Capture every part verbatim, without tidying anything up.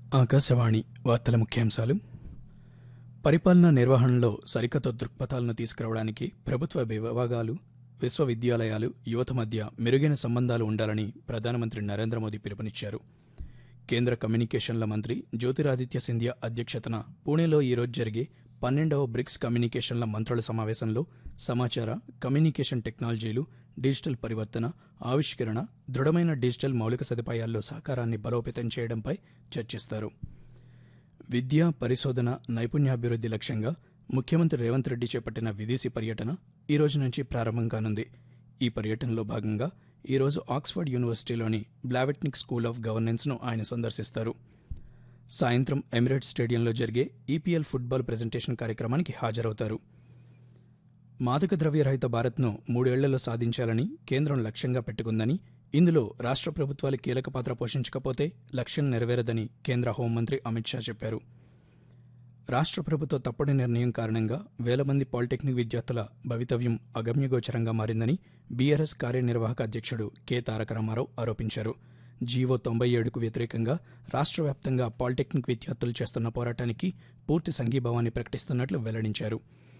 ఆకాశవాణి వార్తల ముఖ్యాంశాలు. పరిపాలనా నిర్వహణలో సరికొత్త దృక్పథాలను తీసుకురావడానికి ప్రభుత్వ విభాగాలు, విశ్వవిద్యాలయాలు, యువత మధ్య మెరుగైన సంబంధాలు ఉండాలని ప్రధానమంత్రి నరేంద్ర మోదీ పిలుపునిచ్చారు. కేంద్ర కమ్యూనికేషన్ల మంత్రి జ్యోతిరాదిత్య సింధియా అధ్యక్షతన పూణేలో ఈరోజు జరిగే పన్నెండవ బ్రిక్స్ కమ్యూనికేషన్ల మంత్రుల సమావేశంలో సమాచార, కమ్యూనికేషన్ టెక్నాలజీలు, డిజిటల్ పరివర్తన, ఆవిష్కరణ, దృఢమైన డిజిటల్ మౌలిక సదుపాయాల్లో సహకారాన్ని బలోపేతం చేయడంపై చర్చిస్తారు. విద్య, పరిశోధన, నైపుణ్యాభివృద్ధి లక్ష్యంగా ముఖ్యమంత్రి రేవంత్ రెడ్డి చేపట్టిన విదేశీ పర్యటన ఈ రోజు నుంచి ప్రారంభం కానుంది. ఈ పర్యటనలో భాగంగా ఈరోజు ఆక్స్ఫర్డ్ యూనివర్సిటీలోని బ్లావెట్నిక్ స్కూల్ ఆఫ్ గవర్నెన్స్ను ఆయన సందర్శిస్తారు. సాయంత్రం ఎమిరేట్స్ స్టేడియంలో జరిగే ఈపీఎల్ ఫుట్బాల్ ప్రెజెంటేషన్ కార్యక్రమానికి హాజరవుతారు. మాదక ద్రవ్యరహిత భారత్ను మూడేళ్లలో సాధించాలని కేంద్రం లక్ష్యంగా పెట్టుకుందని, ఇందులో రాష్ట్ర ప్రభుత్వాలు కీలక పాత్ర పోషించకపోతే లక్ష్యం నెరవేరదని కేంద్ర హోంమంత్రి అమిత్ షా చెప్పారు. రాష్ట్ర ప్రభుత్వ తప్పుడు నిర్ణయం కారణంగా వేల మంది పాలిటెక్నిక్ విద్యార్థుల భవితవ్యం అగమ్యగోచరంగా మారిందని బీఆర్ఎస్ కార్యనిర్వాహక అధ్యక్షుడు కె తారక రామారావు ఆరోపించారు. జీవో తొంభై ఏడుకు వ్యతిరేకంగా రాష్ట్ర వ్యాప్తంగా పాలిటెక్నిక్ విద్యార్థులు చేస్తున్న పోరాటానికి పూర్తి సంఘీభావాన్ని ప్రకటిస్తున్నట్లు వెల్లడించారు.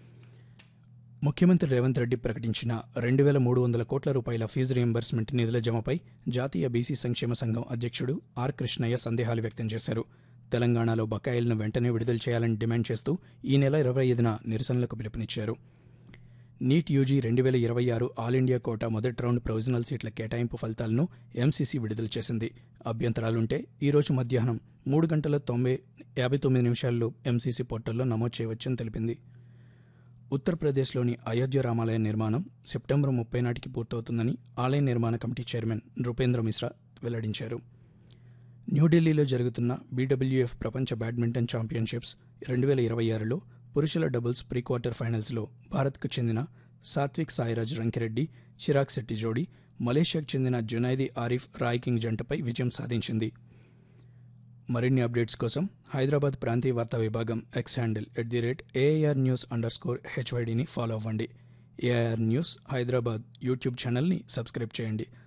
ముఖ్యమంత్రి రేవంత్ రెడ్డి ప్రకటించిన రెండు వేల మూడు వందల కోట్ల రూపాయల ఫీజు రీయింబర్స్మెంట్ నిధుల జమపై జాతీయ బీసీ సంక్షేమ సంఘం అధ్యక్షుడు ఆర్ కృష్ణయ్య సందేహాలు వ్యక్తం చేశారు. తెలంగాణలో బకాయిలను వెంటనే విడుదల చేయాలని డిమాండ్ చేస్తూ ఈ నెల ఇరవై ఐదున నిరసనలకు పిలుపునిచ్చారు. నీట్ యూజీ రెండు వేల ఇరవై ఆరు ఆల్ ఇండియా కోటా మొదటి రౌండ్ ప్రొవిజనల్ సీట్ల కేటాయింపు ఫలితాలను ఎంసీసీ విడుదల చేసింది. అభ్యంతరాలుంటే ఈరోజు మధ్యాహ్నం మూడు గంటల తొంభై యాభై తొమ్మిది నిమిషాల్లో ఎంసీసీ పోర్టల్లో నమోదు చేయవచ్చని తెలిపింది. ఉత్తరప్రదేశ్లోని అయోధ్య రామాలయ నిర్మాణం సెప్టెంబర్ ముప్పై నాటికి పూర్తవుతుందని ఆలయ నిర్మాణ కమిటీ చైర్మన్ నృపేంద్ర మిశ్రా వెల్లడించారు. న్యూఢిల్లీలో జరుగుతున్న బీడబ్ల్యూఎఫ్ ప్రపంచ బ్యాడ్మింటన్ ఛాంపియన్షిప్స్ రెండు వేల ఇరవై ఆరులో పురుషుల డబుల్స్ ప్రీ క్వార్టర్ ఫైనల్స్లో భారత్కు చెందిన సాత్విక్ సాయిరాజ్ రంకిరెడ్డి, చిరాగ్ శెట్టి జోడీ మలేషియాకు చెందిన జునైదీ ఆరిఫ్ రాయ్కింగ్ జంటపై విజయం సాధించింది. మరిన్ని అప్డేట్స్ కోసం హైదరాబాద్ ప్రాంతీయ వార్తా విభాగం X handle at the rate AIR news under score హెచ్వైడిని follow అవ్వండి. ఏఐఆర్ న్యూస్ హైదరాబాద్ యూట్యూబ్ ఛానల్ని సబ్స్క్రైబ్ చేయండి.